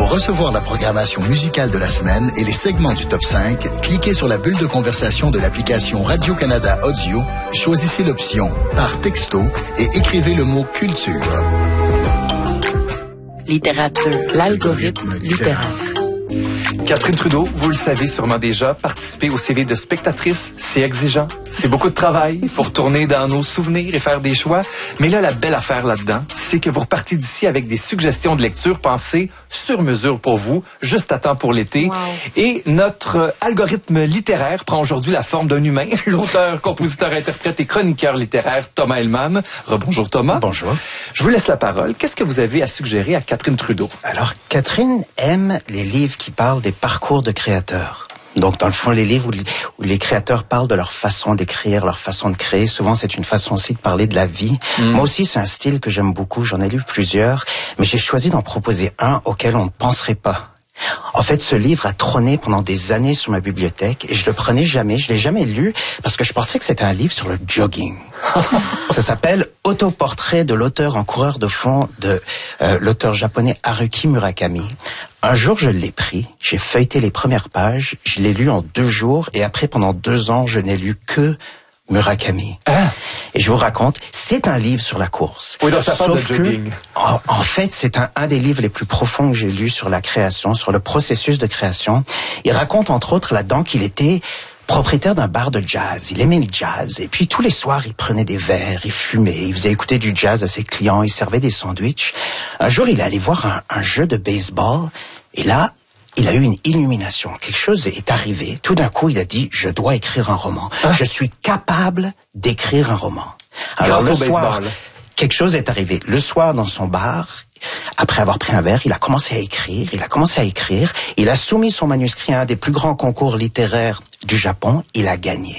Pour recevoir la programmation musicale de la semaine et les segments du Top 5, cliquez sur la bulle de conversation de l'application Radio-Canada Audio, choisissez l'option « Par texto » et écrivez le mot « Culture ». Littérature, l'algorithme littéraire. Catherine Trudeau, vous le savez sûrement déjà, participer au CV de spectatrice, c'est exigeant. C'est beaucoup de travail. Il faut retourner dans nos souvenirs et faire des choix. Mais là, la belle affaire là-dedans, c'est que vous repartez d'ici avec des suggestions de lecture pensées sur mesure pour vous, juste à temps pour l'été. Wow. Et notre algorithme littéraire prend aujourd'hui la forme d'un humain, l'auteur, compositeur, interprète et chroniqueur littéraire Thomas Helman. Rebonjour Thomas. Bonjour. Je vous laisse la parole. Qu'est-ce que vous avez à suggérer à Catherine Trudeau? Alors, Catherine aime les livres qui parlent des parcours de créateurs. Donc, dans le fond, les livres où les créateurs parlent de leur façon d'écrire, leur façon de créer, souvent, c'est une façon aussi de parler de la vie. Moi aussi, c'est un style que j'aime beaucoup. J'en ai lu plusieurs, mais j'ai choisi d'en proposer un auquel on ne penserait pas. En fait, ce livre a trôné pendant des années sur ma bibliothèque et je le prenais jamais, je l'ai jamais lu parce que je pensais que c'était un livre sur le jogging. Ça s'appelle Autoportrait de l'auteur en coureur de fond de l'auteur japonais Haruki Murakami. Un jour, je l'ai pris, j'ai feuilleté les premières pages, je l'ai lu en 2 jours et après, pendant 2 ans, je n'ai lu que Murakami. Et je vous raconte, c'est un livre sur la course. Oui, donc ça parle de jogging. En fait, c'est un des livres les plus profonds que j'ai lus sur la création, sur le processus de création. Il raconte entre autres là-dedans qu'il était propriétaire d'un bar de jazz. Il aimait le jazz. Et puis tous les soirs, il prenait des verres, il fumait, il faisait écouter du jazz à ses clients, il servait des sandwichs. Un jour, il allait voir un jeu de baseball. Et là, il a eu une illumination. Quelque chose est arrivé. Tout d'un coup, il a dit, je dois écrire un roman. Je suis capable d'écrire un roman. Alors le soir, quelque chose est arrivé. Le soir, dans son bar, après avoir pris un verre, il a commencé à écrire. Il a soumis son manuscrit à un des plus grands concours littéraires du Japon. Il a gagné.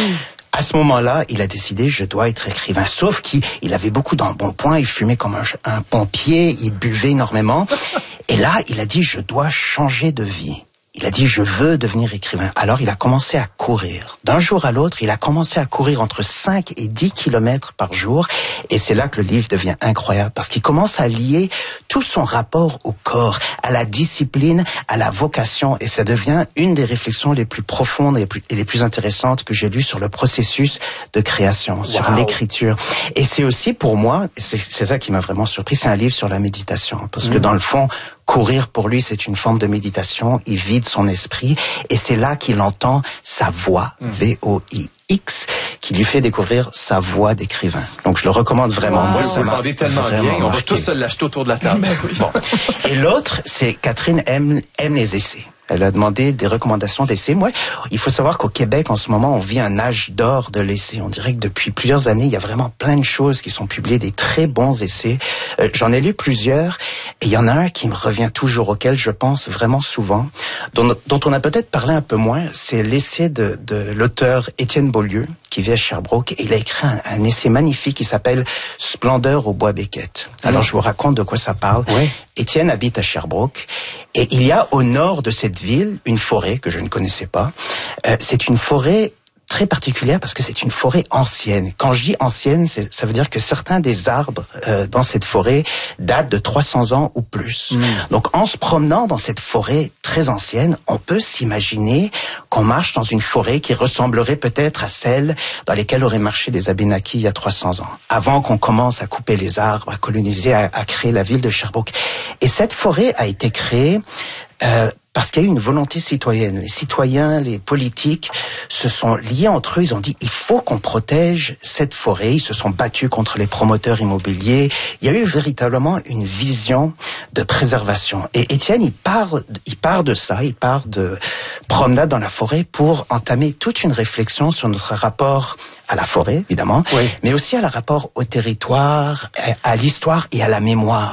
À ce moment-là, il a décidé, je dois être écrivain. Sauf qu'il avait beaucoup d'embonpoint, il fumait comme un pompier, il buvait énormément. Et là, il a dit, je dois changer de vie. Il a dit, je veux devenir écrivain. Alors, il a commencé à courir. D'un jour à l'autre, il a commencé à courir entre 5 et 10 kilomètres par jour. Et c'est là que le livre devient incroyable parce qu'il commence à lier tout son rapport au corps, à la discipline, à la vocation. Et ça devient une des réflexions les plus profondes et les plus intéressantes que j'ai lues sur le processus de création, sur l'écriture. Et c'est aussi pour moi, c'est ça qui m'a vraiment surpris, c'est un livre sur la méditation. Parce que dans le fond, courir pour lui, c'est une forme de méditation. Il vide son esprit et c'est là qu'il entend sa voix, V-O-I-X, qui lui fait découvrir sa voix d'écrivain. Donc je le recommande vraiment. Moi, ça m'a tellement bien. On va tous se l'acheter autour de la table. Bon. Et l'autre, c'est Catherine aime les essais. Elle a demandé des recommandations d'essais. Moi, il faut savoir qu'au Québec, en ce moment, on vit un âge d'or de l'essai. On dirait que depuis plusieurs années, il y a vraiment plein de choses qui sont publiées, des très bons essais. J'en ai lu plusieurs, et il y en a un qui me revient toujours, auquel je pense vraiment souvent, dont on a peut-être parlé un peu moins. C'est l'essai de l'auteur Étienne Beaulieu, qui vit à Sherbrooke, et il a écrit un essai magnifique qui s'appelle « Splendeur au bois Beckett ». Alors, je vous raconte de quoi ça parle. Oui. Étienne habite à Sherbrooke, et il y a au nord de cette ville une forêt que je ne connaissais pas. C'est une forêt très particulière parce que c'est une forêt ancienne. Quand je dis ancienne, ça veut dire que certains des arbres dans cette forêt datent de 300 ans ou plus. Donc en se promenant dans cette forêt très ancienne, on peut s'imaginer qu'on marche dans une forêt qui ressemblerait peut-être à celle dans lesquelles auraient marché les Abénaquis il y a 300 ans, avant qu'on commence à couper les arbres, à coloniser, à créer la ville de Sherbrooke. Et cette forêt a été créée parce qu'il y a eu une volonté citoyenne. Les citoyens, les politiques se sont liés entre eux. Ils ont dit, il faut qu'on protège cette forêt. Ils se sont battus contre les promoteurs immobiliers. Il y a eu véritablement une vision de préservation. Et Étienne, il part de ça. Il part de promenade dans la forêt pour entamer toute une réflexion sur notre rapport à la forêt, évidemment, mais aussi à la rapport au territoire, à l'histoire et à la mémoire.